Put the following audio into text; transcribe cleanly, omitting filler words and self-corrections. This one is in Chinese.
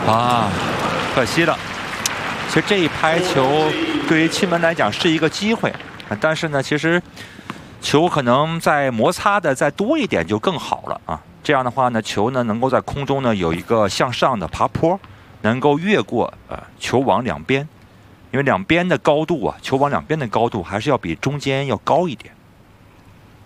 啊，可惜了。其实这一拍球对于气门来讲是一个机会，但是呢，其实球可能在摩擦的再多一点就更好了啊。这样的话呢，球呢能够在空中呢有一个向上的爬坡，能够越过球网两边，因为两边的高度啊，球网两边的高度还是要比中间要高一点。